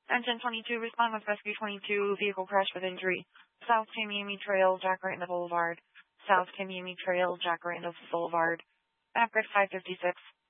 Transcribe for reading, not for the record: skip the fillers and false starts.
Engine 22, respond with Rescue 22, vehicle crash with injury. South Tamiami Trail, Jack Randolph Boulevard. South Tamiami Trail, Jack Randolph Boulevard. Map grid 556.